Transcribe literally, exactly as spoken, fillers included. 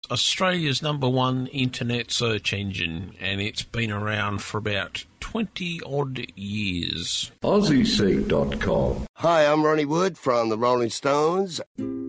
Australia's number one internet search engine, and it's been around for about twenty odd years. Aussie Seek dot com. Hi, I'm Ronnie Wood from the Rolling Stones.